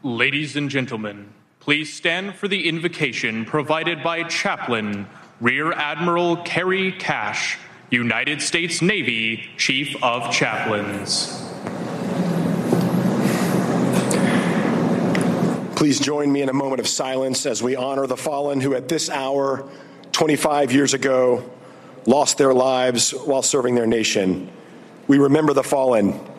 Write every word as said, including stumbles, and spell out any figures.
Ladies and gentlemen, please stand for the invocation provided by Chaplain Rear Admiral Kerry Cash, United States Navy Chief of Chaplains. Please join me in a moment of silence as we honor the fallen who at this hour, twenty-five years ago, lost their lives while serving their nation. We remember the fallen